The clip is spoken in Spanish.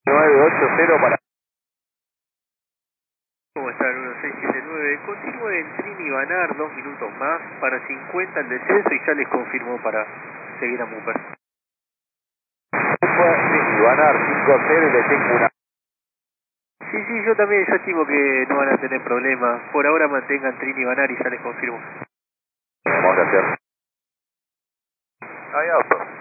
980 para... ¿Cómo está el 1679? Continúe en Trini Banar 2 minutos más para 50 el descenso y ya les confirmó para seguir a Muper. Trini Banar 50 y le tengo una... Sí, yo también, yo estimo que no van a tener problemas. Por ahora mantengan Trini Banar y ya les confirmo. Vamos a hacer. Hay auto.